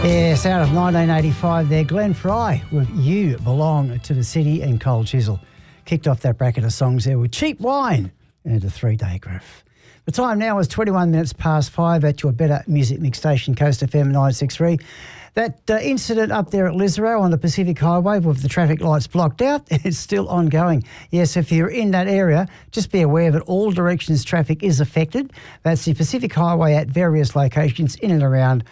Yes, out of 1985 there, Glenn Fry with You Belong to the City and Cold Chisel. Kicked off that bracket of songs there with Cheap Wine and a 3-day growth. The time now is 21 minutes past 5 at your better music mix station, Coast FM 963. That incident up there at Lisero on the Pacific Highway with the traffic lights blocked out, it's still ongoing. Yes, if you're in that area, just be aware that all directions traffic is affected. That's the Pacific Highway at various locations in and around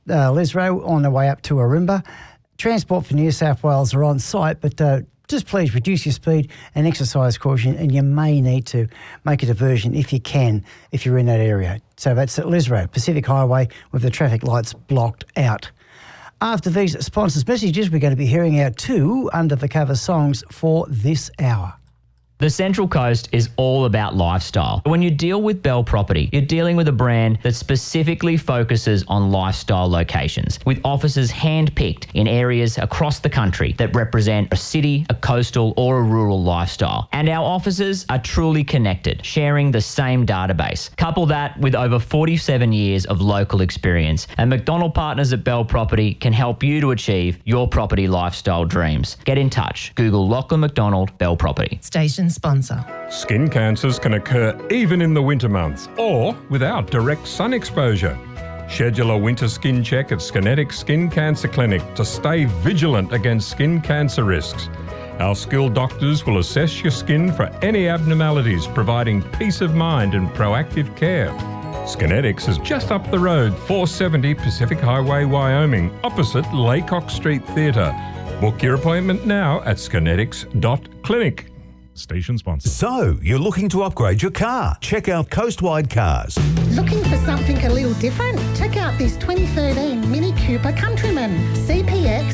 Lisero on the way up to Arimba. Transport for New South Wales are on site, but just please reduce your speed and exercise caution, and you may need to make a diversion if you can, if you're in that area. So that's at Lisero, Pacific Highway, with the traffic lights blocked out. After these sponsors' messages, we're going to be hearing our 2 under-the-cover songs for this hour. The Central Coast is all about lifestyle. When you deal with Bell Property, you're dealing with a brand that specifically focuses on lifestyle locations, with offices hand-picked in areas across the country that represent a city, a coastal or a rural lifestyle. And our offices are truly connected, sharing the same database. Couple that with over 47 years of local experience, and McDonald Partners at Bell Property can help you to achieve your property lifestyle dreams. Get in touch. Google Lachlan McDonald Bell Property. Station sponsor. Skin cancers can occur even in the winter months or without direct sun exposure. Schedule a winter skin check at Skinetics Skin Cancer Clinic to stay vigilant against skin cancer risks. Our skilled doctors will assess your skin for any abnormalities, providing peace of mind and proactive care. Skinetics is just up the road, 470 Pacific Highway, Wyoming, opposite Laycock Street Theatre. Book your appointment now at skinetics.clinic. Station sponsor. So, you're looking to upgrade your car? Check out Coastwide Cars. Looking for something a little different? Check out this 2013 Mini Cooper Countryman CPX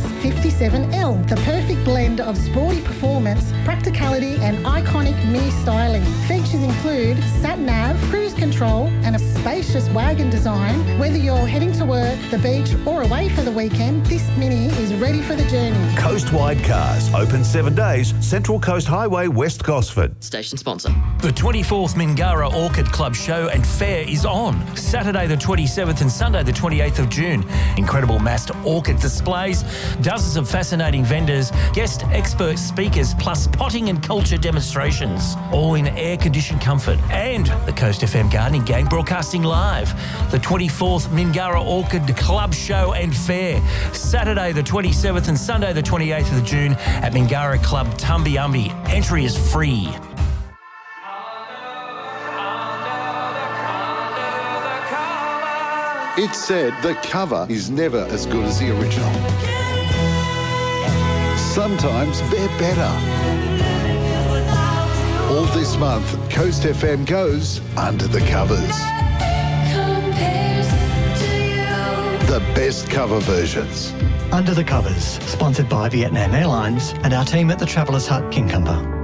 57L. The perfect blend of sporty performance, practicality and iconic mini styling. Features include sat-nav, cruise control and a spacious wagon design. Whether you're heading to work, the beach or away for the weekend, this Mini is ready for the journey. Coastwide Cars. Open 7 days. Central Coast Highway, West Gosford. Station sponsor. The 24th Mingara Orchid Club Show and Fair is on Saturday the 27th and Sunday the 28th of June. Incredible massed orchid displays, dozens of fascinating vendors, guest expert speakers, plus potting and culture demonstrations, all in air-conditioned comfort. And the Coast FM Gardening Gang broadcasting live. The 24th Mingara Orchid Club Show and Fair, Saturday the 27th and Sunday the 28th of June at Mingara Club Tumbiumbi. Entry is free. It's said the cover is never as good as the original. Sometimes they're better. All this month, Coast FM goes under the covers. The best cover versions. Under the Covers, sponsored by Vietnam Airlines and our team at the Travellers Hut, Kincumber.